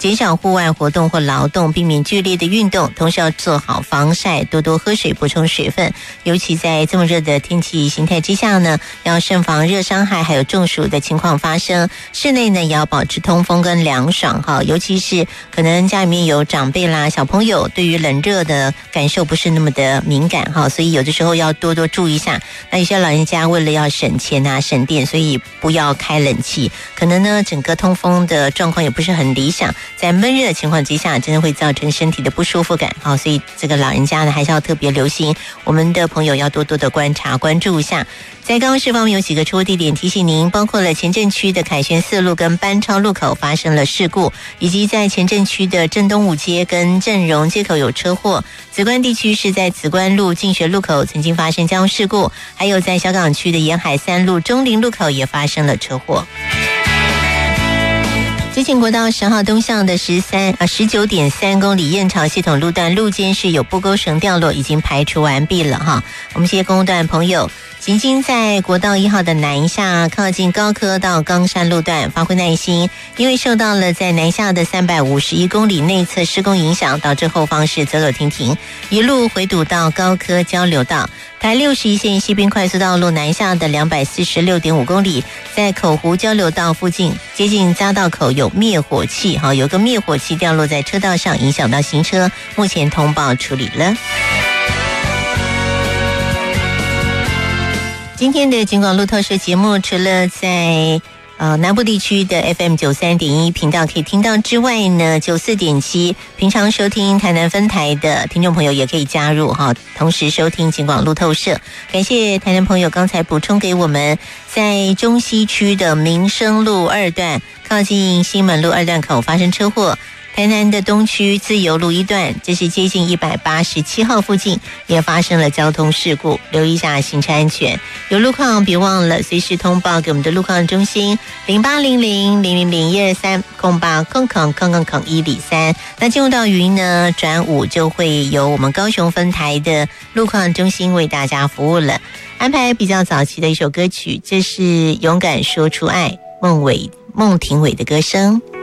减少户外活动或劳动，避免剧烈的运动，同时要做好防晒，多多喝水，补充水分。尤其在这么热的天气形态之下呢，要慎防热伤害还有中暑的情况发生。室内呢也要保持通风跟凉爽哈，尤其是可能家里面有长辈啦、小朋友，对于冷热的感受不是那么的敏感哈，所以有的时候要多多注意一下。那有些老人家为了要省钱啊、省电，所以不要开冷气，可能呢整个通风的状况也不是很理想，在闷热的情况之下，真的会造成身体的不舒服感哈，所以这个老人家呢还是要特别留心，我们的朋友要多多的观察、关注一下。在高雄市方面有几个出入地点提醒您，包括了前镇区的凯旋四路跟班超路口发生了事故，以及在前镇区的正东五街跟正荣街口有车祸。梓官地区是在梓官路进学路口曾经发生交通事故，还有在小港区的沿海三路中林路口也发生了车祸。之前国道10号东向的19.3公里燕巢系统路段路肩是有布钩绳掉落，已经排除完毕了哈。我们这些公路段朋友行经在国道1号的南下靠近高科到冈山路段，发挥耐心，因为受到了在南下的351公里内侧施工影响，导致后方是走走停停，一路回堵到高科交流道。台61线西滨快速道路南下的246.5公里，在口湖交流道附近接近匝道口有灭火器，有个灭火器掉落在车道上，影响到行车，目前通报处理了。今天的警广路透社节目，除了在南部地区的 FM 93.1频道可以听到之外呢，94.7平常收听台南分台的听众朋友也可以加入哈，同时收听警广路透社。感谢台南朋友刚才补充给我们，在中西区的民生路2段靠近新门路2段口发生车祸。台南的东区自由路1段，这是接近187号附近也发生了交通事故，留意一下行车安全。有路况别忘了随时通报给我们的路况中心08000001230800000103。那进入到语音呢转5就会由我们高雄分台的路况中心为大家服务了。安排比较早期的一首歌曲，这是勇敢说出爱，孟庭苇的歌声。